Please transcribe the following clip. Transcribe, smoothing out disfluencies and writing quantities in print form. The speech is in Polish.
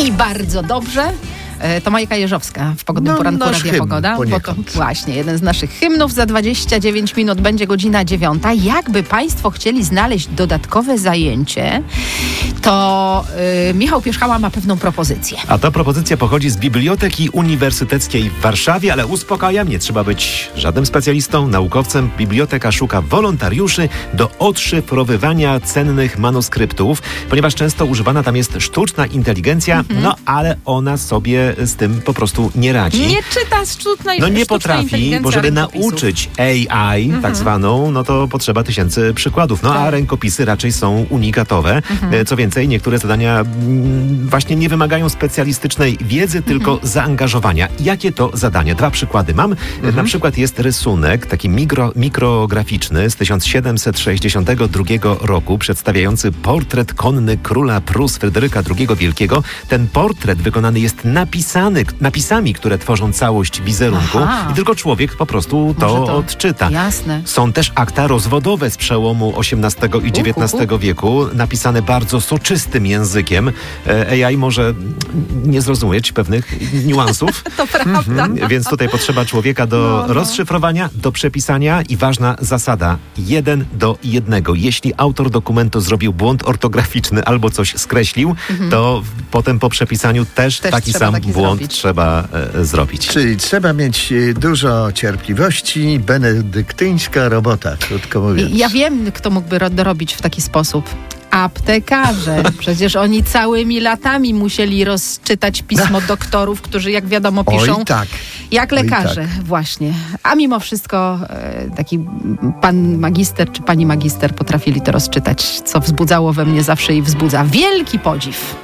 I bardzo dobrze. To Majka Jeżowska w Pogodnym Poranku Radia Pogoda. Bo to właśnie jeden z naszych hymnów. Za 29 minut będzie godzina 9. Jakby Państwo chcieli znaleźć dodatkowe zajęcie, to Michał Pierzchała ma pewną propozycję. A ta propozycja pochodzi z Biblioteki Uniwersyteckiej w Warszawie, ale uspokajam, nie trzeba być żadnym specjalistą, naukowcem. Biblioteka szuka wolontariuszy do odszyfrowywania cennych manuskryptów, ponieważ często używana tam jest sztuczna inteligencja, ale ona sobie z tym po prostu nie radzi. Nie czyta sztucznej inteligencji. Nie potrafi, bo żeby nauczyć AI, tak zwaną, no to potrzeba tysięcy przykładów. A rękopisy raczej są unikatowe. Co więcej, niektóre zadania właśnie nie wymagają specjalistycznej wiedzy, tylko zaangażowania. Jakie to zadania? 2 przykłady mam. Na przykład jest rysunek, taki mikrograficzny z 1762 roku, przedstawiający portret konny króla Prus Fryderyka II Wielkiego. Ten portret wykonany jest napisami, które tworzą całość wizerunku i tylko człowiek po prostu to odczyta. Jasne. Są też akta rozwodowe z przełomu XVIII i XIX wieku, napisane bardzo soczystym językiem. AI może nie zrozumieć pewnych niuansów. To prawda. Więc tutaj potrzeba człowieka do rozszyfrowania, do przepisania i ważna zasada 1:1. Jeśli autor dokumentu zrobił błąd ortograficzny albo coś skreślił, to potem po przepisaniu też taki sam błąd trzeba zrobić. Czyli trzeba mieć dużo cierpliwości, benedyktyńska robota, krótko mówiąc. Ja wiem, kto mógłby robić w taki sposób. Aptekarze. Przecież oni całymi latami musieli rozczytać pismo doktorów, którzy, jak wiadomo, piszą jak lekarze. Właśnie. A mimo wszystko taki pan magister czy pani magister potrafili to rozczytać, co wzbudzało we mnie zawsze i wzbudza wielki podziw.